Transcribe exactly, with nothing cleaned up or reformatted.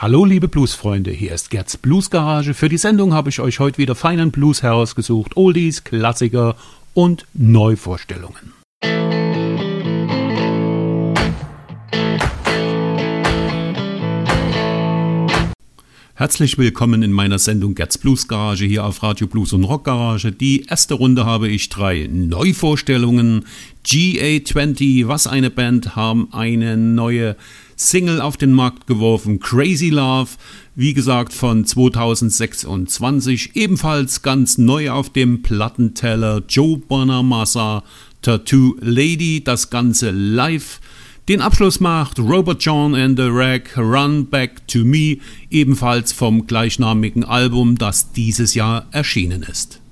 Hallo liebe Bluesfreunde, hier ist Gerds Bluesgarage. Für die Sendung habe ich euch heute wieder feinen Blues herausgesucht, Oldies, Klassiker und Neuvorstellungen. Herzlich willkommen in meiner Sendung Gerds Bluesgarage hier auf Radio Blues und Rock Garage. Die erste Runde habe ich drei Neuvorstellungen. G A zwanzig, was eine Band, haben eine neue Single auf den Markt geworfen, Crazy Love, wie gesagt von zweitausendsechsundzwanzig, ebenfalls ganz neu auf dem Plattenteller, Joe Bonamassa, Tattoo Lady, das Ganze live. Den Abschluss macht Robert John and the Wreck, Run Back to Me, ebenfalls vom gleichnamigen Album, das dieses Jahr erschienen ist.